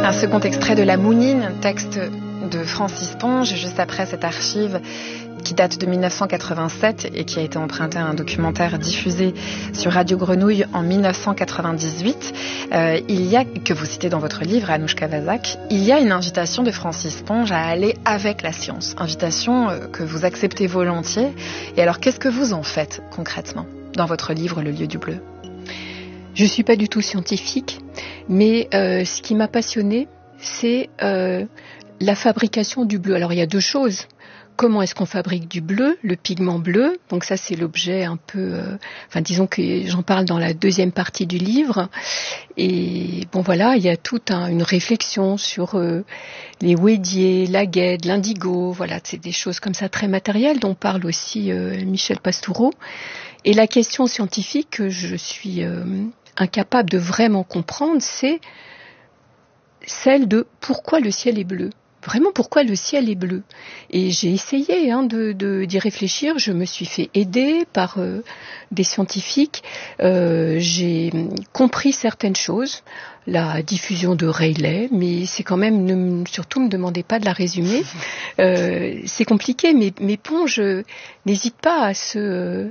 Un second extrait de La Mounine, texte de Francis Ponge, juste après cette archive qui date de 1987 et qui a été emprunté à un documentaire diffusé sur Radio Grenouille en 1998. Il y a, que vous citez dans votre livre, Anouchka Vazak, il y a une invitation de Francis Ponge à aller avec la science. Invitation que vous acceptez volontiers. Et alors, qu'est-ce que vous en faites concrètement dans votre livre Le lieu du bleu ? Je ne suis pas du tout scientifique, mais ce qui m'a passionnée, c'est la fabrication du bleu. Alors, il y a deux choses. Comment est-ce qu'on fabrique du bleu, le pigment bleu? Donc ça, c'est l'objet un peu... disons que j'en parle dans la deuxième partie du livre. Et bon, voilà, il y a toute une réflexion sur les ouédiers, la guède, l'indigo. Voilà, c'est des choses comme ça très matérielles dont parle aussi Michel Pastoureau. Et la question scientifique que je suis incapable de vraiment comprendre, c'est celle de pourquoi le ciel est bleu. Vraiment, pourquoi le ciel est bleu? Et j'ai essayé d'y réfléchir. Je me suis fait aider par des scientifiques. J'ai compris certaines choses, la diffusion de Rayleigh, mais c'est quand même, surtout, me demandez pas de la résumer. C'est compliqué, mais Ponge n'hésite pas à se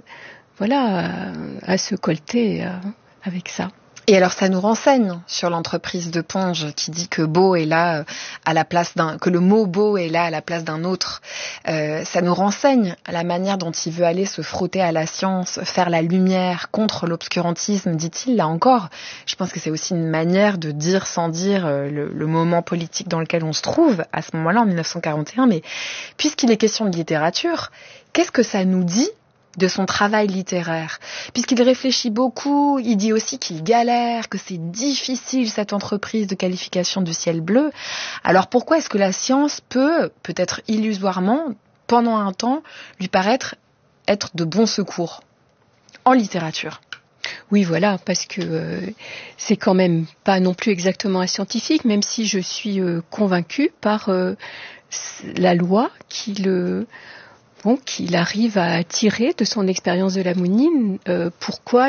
colter avec ça. Et alors, ça nous renseigne sur l'entreprise de Ponge qui dit que beau est là à la place que le mot beau est là à la place d'un autre. Ça nous renseigne à la manière dont il veut aller se frotter à la science, faire la lumière contre l'obscurantisme, dit-il, là encore. Je pense que c'est aussi une manière de dire sans dire le moment politique dans lequel on se trouve à ce moment-là, en 1941. Mais puisqu'il est question de littérature, qu'est-ce que ça nous dit de son travail littéraire? Puisqu'il réfléchit beaucoup, il dit aussi qu'il galère, que c'est difficile cette entreprise de qualification du ciel bleu. Alors pourquoi est-ce que la science peut-être illusoirement, pendant un temps, lui paraître être de bon secours en littérature? Oui, voilà, parce que c'est quand même pas non plus exactement un scientifique, même si je suis convaincue par la loi qu'il arrive à tirer de son expérience de la Mounine. Pourquoi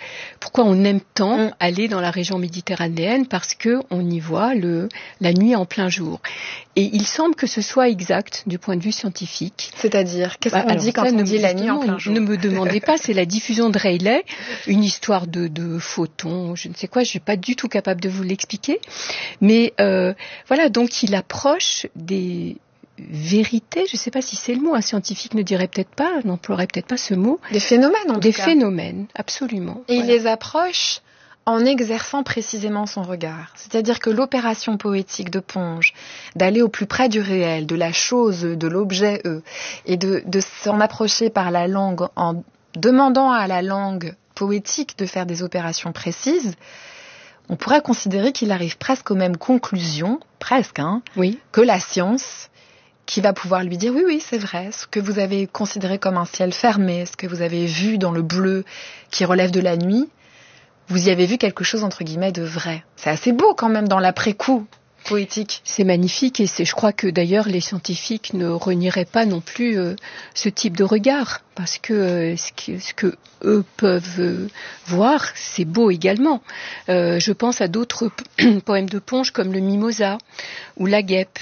on aime tant aller dans la région méditerranéenne? Parce que on y voit la nuit en plein jour. Et il semble que ce soit exact du point de vue scientifique. C'est-à-dire, qu'est-ce qu'on dit quand on dit la nuit en plein jour? Ne me demandez pas, c'est la diffusion de Rayleigh, une histoire de photons, je ne sais quoi, je suis pas du tout capable de vous l'expliquer. Mais donc il approche des vérité, je ne sais pas si c'est le mot, un scientifique n'emploierait peut-être pas ce mot. Des phénomènes, en tout cas. Des phénomènes, absolument. Et il les approche en exerçant précisément son regard. C'est-à-dire que l'opération poétique de Ponge, d'aller au plus près du réel, de la chose, de l'objet, et de s'en approcher par la langue, en demandant à la langue poétique de faire des opérations précises, on pourrait considérer qu'il arrive presque aux mêmes conclusions, oui, que la science, qui va pouvoir lui dire oui, c'est vrai, ce que vous avez considéré comme un ciel fermé, ce que vous avez vu dans le bleu qui relève de la nuit, vous y avez vu quelque chose entre guillemets de vrai. C'est assez beau quand même dans l'après-coup poétique. C'est magnifique et je crois que d'ailleurs les scientifiques ne renieraient pas non plus ce type de regard parce que ce que eux peuvent voir, c'est beau également. Je pense à d'autres poèmes de Ponge comme le Mimosa ou la guêpe.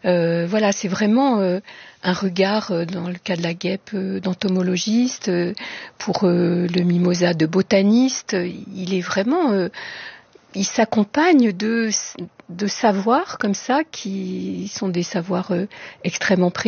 C'est vraiment un regard, dans le cas de la guêpe, d'entomologiste, pour le Mimosa de botaniste. Il est vraiment... il s'accompagne de savoirs comme ça qui sont des savoirs extrêmement précis.